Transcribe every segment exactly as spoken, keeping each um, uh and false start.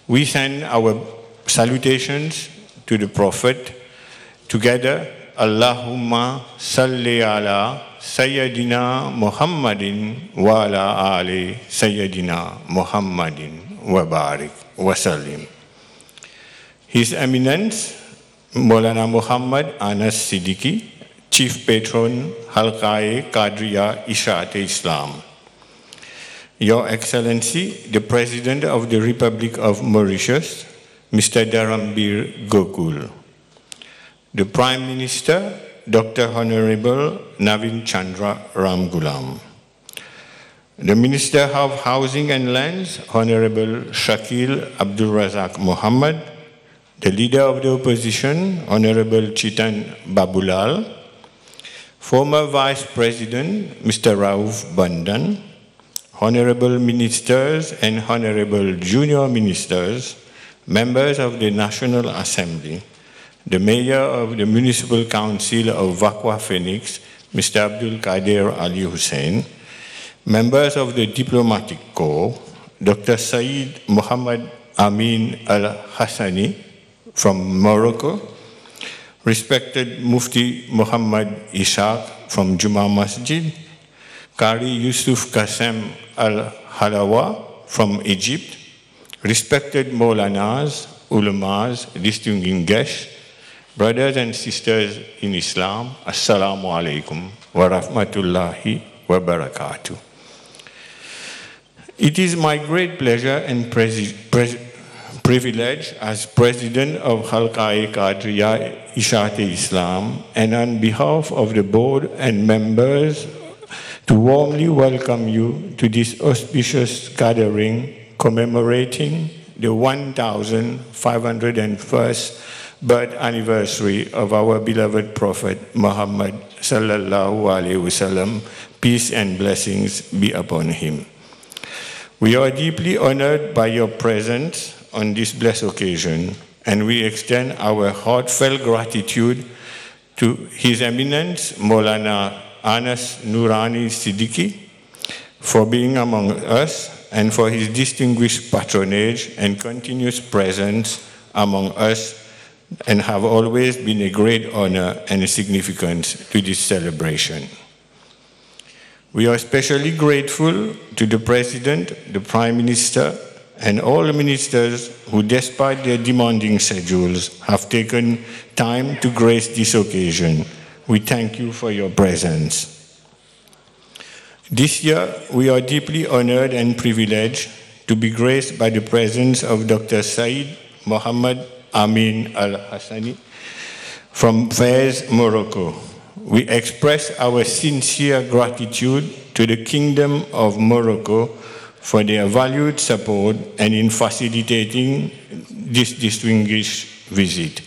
We send our salutations to the Prophet. Together, Allahumma salli ala Sayyidina Muhammadin wa ala ali Sayyidina Muhammadin wa barik wa sallim. His Eminence, Maulana Muhammad Anas Siddiqui, Chief Patron, Halqa-e Qadriya Ishaat-e Islam. Your Excellency, the President of the Republic of Mauritius, Mister Dharambir Gokul. The Prime Minister, Doctor Honorable Navin Chandra Ramgoolam. The Minister of Housing and Lands, Honorable Shakil Abdul Razak Mohammed. The Leader of the Opposition, Honorable Chitan Babulal. Former Vice President, Mister Rauf Bandan. Honorable Ministers and Honorable Junior Ministers, members of the National Assembly, the Mayor of the Municipal Council of Vakwa Phoenix, Mister Abdul Qadir Ali Hussein, members of the Diplomatic Corps, Doctor Saeed Muhammad Amin Al-Hassani from Morocco, respected Mufti Muhammad Ishaq from Juma Masjid, Qari Yusuf Qasem Al-Halawa from Egypt, respected Maulanas, Ulamas, distinguished guests, brothers and sisters in Islam, Assalamu alaikum wa rahmatullahi wa barakatuh. It is my great pleasure and privilege as President of Halqa-e Qadriya Ishaat-e Islam and on behalf of the board and members to warmly welcome you to this auspicious gathering commemorating the one thousand five hundred first birth anniversary of our beloved Prophet Muhammad sallallahu alaihi wasallam, peace and blessings be upon him. We are deeply honored by your presence on this blessed occasion, and we extend our heartfelt gratitude to His Eminence Maulana Anas Noorani Siddiqui for being among us and for his distinguished patronage and continuous presence among us, and have always been a great honor and a significance to this celebration. We are especially grateful to the President, the Prime Minister, and all the ministers who, despite their demanding schedules, have taken time to grace this occasion. We thank you for your presence. This year, we are deeply honored and privileged to be graced by the presence of Doctor Saeed Muhammad Amin Al-Hassani from Fez, Morocco. We express our sincere gratitude to the Kingdom of Morocco for their valued support and in facilitating this distinguished visit.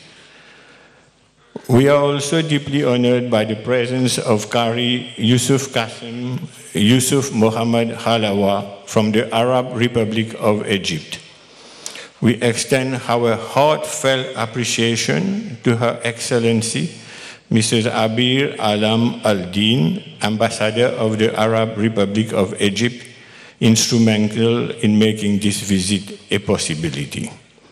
We are also deeply honored by the presence of Qari Yusuf Qasem Yusuf Muhammad Halawa from the Arab Republic of Egypt. We extend our heartfelt appreciation to Her Excellency, Missus Abir Alam Al-Din, Ambassador of the Arab Republic of Egypt, instrumental in making this visit a possibility.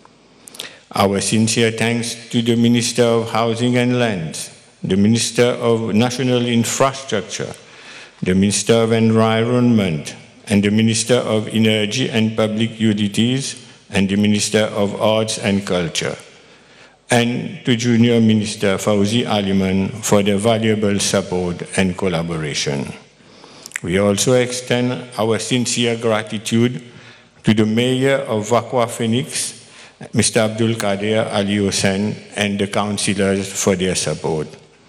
Our sincere thanks to the Minister of Housing and Lands, the Minister of National Infrastructure, the Minister of Environment, and the Minister of Energy and Public Utilities, and the Minister of Arts and Culture, and to Junior Minister Fauzi Aliman for their valuable support and collaboration. We also extend our sincere gratitude to the Mayor of Vakwa Phoenix, Mister Abdul Qadir Ali Hussein, and the councillors for their support.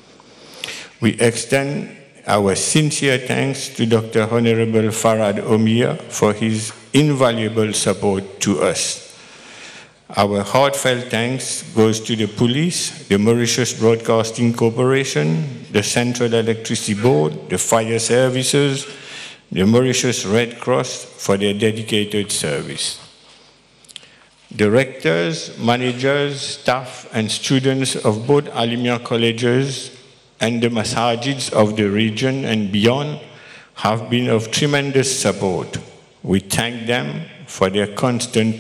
We extend our sincere thanks to Doctor Honorable Farad Omia for his invaluable support to us. Our heartfelt thanks goes to the police, the Mauritius Broadcasting Corporation, the Central Electricity Board, the fire services, the Mauritius Red Cross for their dedicated service. Directors, managers, staff, and students of both Alimia colleges and the masajids of the region and beyond have been of tremendous support. We thank them for their constant